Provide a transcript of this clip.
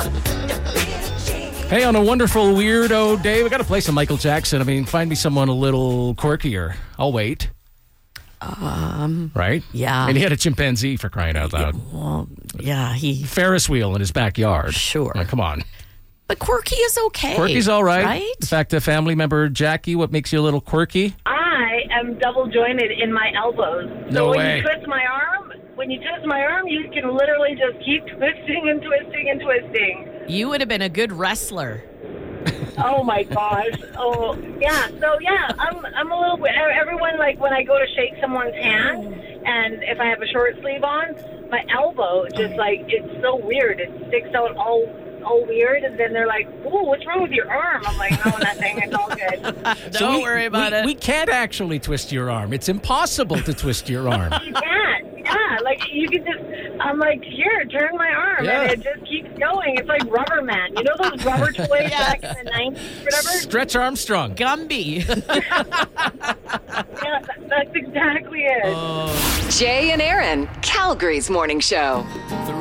Hey, on a wonderful weirdo day, we got to play some Michael Jackson. I mean, find me someone a little quirkier. I'll wait. Right? Yeah. And he had a chimpanzee, for crying out loud. Well, yeah, Ferris wheel in his backyard. Sure. Now, come on. But quirky is okay. Quirky's all right. Right? In fact, a family member, Jackie, what makes you a little quirky? I am double jointed in my elbows. No so way. when you twist my arm, you can literally just keep twisting and twisting and twisting. You would have been a good wrestler. Oh my gosh. Oh yeah. So yeah, I'm a little. Everyone, like, when I go to shake someone's hand, and if I have a short sleeve on, my elbow just, like, it's so weird. It sticks out all weird, and then they're like, "Ooh, what's wrong with your arm?" I'm like, "No, nothing. It's all good." Don't worry about it. We can't actually twist your arm. It's impossible to twist your arm. You can't. Yeah, like, you can just. I'm like, "Here, turn my arm," Yeah. and it just keeps going. It's like Rubber Man. You know those rubber toys back in the 90s, whatever. Stretch Armstrong. Gumby. Yeah, that's exactly it. Jay and Aaron, Calgary's morning show.